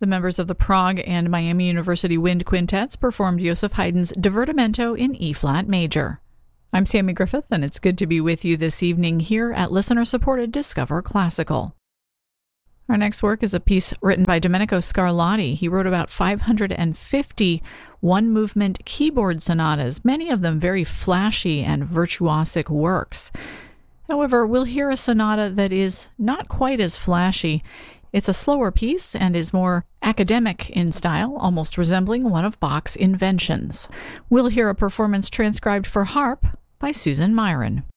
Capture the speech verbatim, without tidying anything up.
The members of the Prague and Miami University Wind Quintets performed Joseph Haydn's Divertimento in E-flat major. I'm Sammy Griffith, and it's good to be with you this evening here at listener-supported Discover Classical. Our next work is a piece written by Domenico Scarlatti. He wrote about five hundred fifty one-movement keyboard sonatas, many of them very flashy and virtuosic works. However, we'll hear a sonata that is not quite as flashy. It's a slower piece and is more academic in style, almost resembling one of Bach's inventions. We'll hear a performance transcribed for harp by Susan Myron.